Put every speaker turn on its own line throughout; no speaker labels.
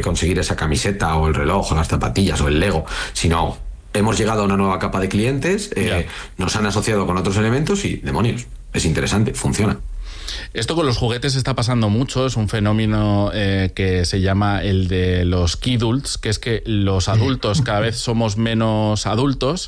conseguir esa camiseta o el reloj o las zapatillas o el Lego, sino hemos llegado a una nueva capa de clientes, nos han asociado con otros elementos y, demonios, es interesante, funciona.
Esto con los juguetes está pasando mucho, es un fenómeno que se llama el de los kidults, que es que los adultos cada vez somos menos adultos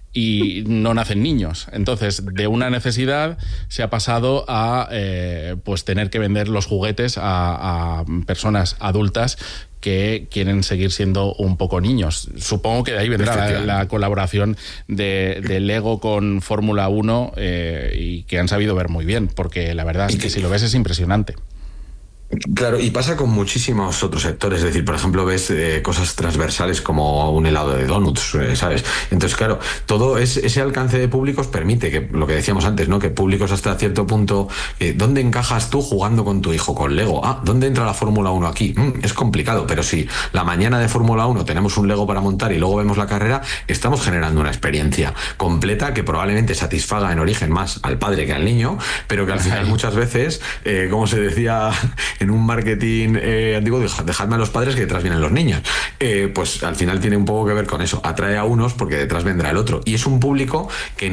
y no nacen niños. Entonces, de una necesidad se ha pasado a pues tener que vender los juguetes a personas adultas que quieren seguir siendo un poco niños. Supongo que de ahí vendrá la colaboración de Lego con Fórmula 1 y que han sabido ver muy bien, porque la verdad es que si lo ves es impresionante.
Claro, y pasa con muchísimos otros sectores. Es decir, por ejemplo, ves cosas transversales como un helado de donuts, ¿sabes? Entonces, claro, todo ese alcance de públicos permite que, lo que decíamos antes, ¿no? Que públicos hasta cierto punto, ¿dónde encajas tú jugando con tu hijo? Con Lego. ¿Dónde entra la Fórmula 1 aquí? Es complicado, pero si la mañana de Fórmula 1 tenemos un Lego para montar y luego vemos la carrera, estamos generando una experiencia completa que probablemente satisfaga en origen más al padre que al niño, pero que al final muchas veces, como se decía en un marketing antiguo, dejadme a los padres que detrás vienen los niños. Pues al final tiene un poco que ver con eso. Atrae a unos porque detrás vendrá el otro. Y es un público que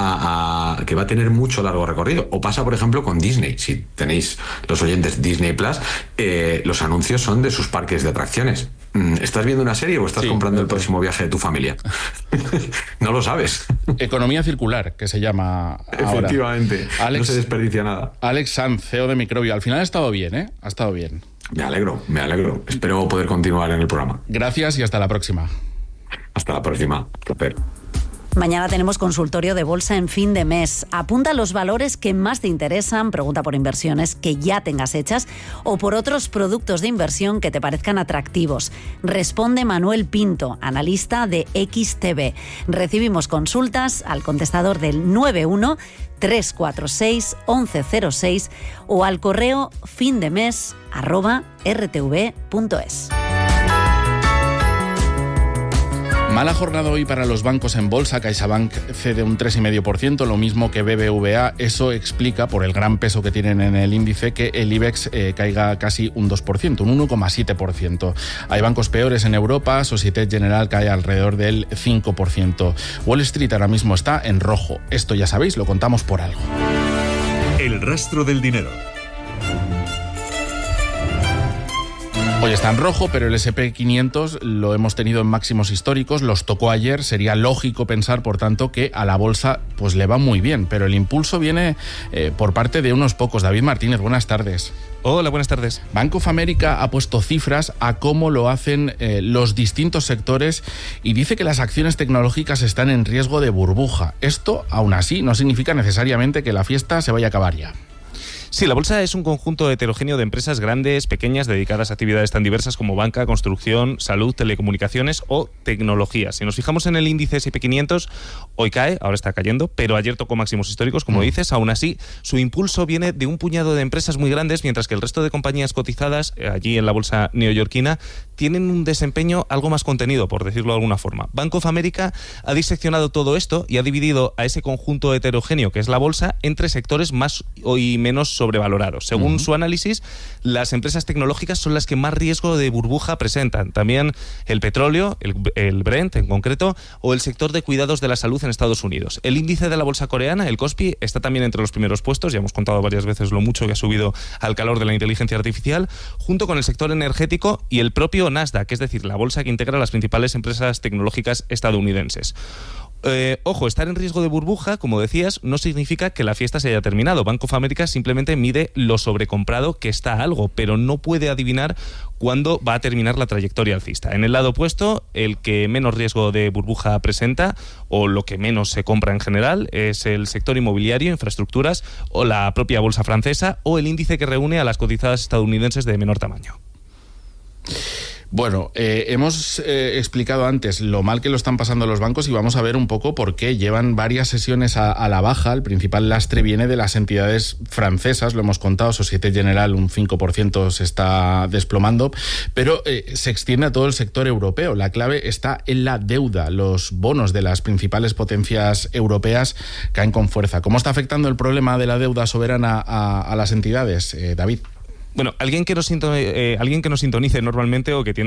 va a tener mucho largo recorrido. O pasa, por ejemplo, con Disney. Si tenéis los oyentes Disney Plus, los anuncios son de sus parques de atracciones. ¿Estás viendo una serie o estás comprando el próximo viaje de tu familia? No lo sabes.
Economía circular, que se llama ahora.
Efectivamente, no se desperdicia nada.
Alex Sanz, CEO de Microbio. Al final ha estado bien, ¿eh? Ha estado bien.
Me alegro. Espero poder continuar en el programa.
Gracias y hasta la próxima.
Hasta la próxima. Placer.
Mañana tenemos consultorio de bolsa en fin de mes. Apunta los valores que más te interesan, pregunta por inversiones que ya tengas hechas o por otros productos de inversión que te parezcan atractivos. Responde Manuel Pinto, analista de XTB. Recibimos consultas al contestador del 91 346 1106 o al correo findemes@rtv.es.
Mala jornada hoy para los bancos en bolsa. CaixaBank cede un 3,5%, lo mismo que BBVA. Eso explica, por el gran peso que tienen en el índice, que el IBEX caiga casi un 2%, un 1,7%. Hay bancos peores en Europa. Société Générale cae alrededor del 5%. Wall Street ahora mismo está en rojo. Esto ya sabéis, lo contamos por algo.
El rastro del dinero.
Hoy está en rojo, pero el S&P 500 lo hemos tenido en máximos históricos, los tocó ayer. Sería lógico pensar, por tanto, que a la bolsa pues le va muy bien, pero el impulso viene por parte de unos pocos. David Martínez, buenas tardes.
Hola, buenas tardes.
Bank of America ha puesto cifras a cómo lo hacen los distintos sectores y dice que las acciones tecnológicas están en riesgo de burbuja. Esto, aún así, no significa necesariamente que la fiesta se vaya a acabar ya.
Sí, la bolsa es un conjunto heterogéneo de empresas grandes, pequeñas, dedicadas a actividades tan diversas como banca, construcción, salud, telecomunicaciones o tecnología. Si nos fijamos en el índice S&P 500, hoy cae, ahora está cayendo, pero ayer tocó máximos históricos, como dices. Aún así, su impulso viene de un puñado de empresas muy grandes, mientras que el resto de compañías cotizadas allí en la bolsa neoyorquina tienen un desempeño algo más contenido, por decirlo de alguna forma. Bank of America ha diseccionado todo esto y ha dividido a ese conjunto heterogéneo que es la bolsa entre sectores más y menos sobrevalorados. Según su análisis, las empresas tecnológicas son las que más riesgo de burbuja presentan. También el petróleo, el Brent en concreto, o el sector de cuidados de la salud en Estados Unidos. El índice de la bolsa coreana, el Kospi, está también entre los primeros puestos. Ya hemos contado varias veces lo mucho que ha subido al calor de la inteligencia artificial, junto con el sector energético y el propio Nasdaq, es decir, la bolsa que integra las principales empresas tecnológicas estadounidenses. Ojo, estar en riesgo de burbuja, como decías, no significa que la fiesta se haya terminado. Bank of America simplemente mide lo sobrecomprado que está algo, pero no puede adivinar cuándo va a terminar la trayectoria alcista. En el lado opuesto, el que menos riesgo de burbuja presenta, o lo que menos se compra en general, es el sector inmobiliario, infraestructuras, o la propia bolsa francesa, o el índice que reúne a las cotizadas estadounidenses de menor tamaño.
Bueno, hemos explicado antes lo mal que lo están pasando los bancos y vamos a ver un poco por qué. Llevan varias sesiones a la baja. El principal lastre viene de las entidades francesas, lo hemos contado. Société Générale un 5% se está desplomando, pero se extiende a todo el sector europeo. La clave está en la deuda. Los bonos de las principales potencias europeas caen con fuerza. ¿Cómo está afectando el problema de la deuda soberana a las entidades, David?
Bueno, alguien que nos sintonice normalmente o que tiene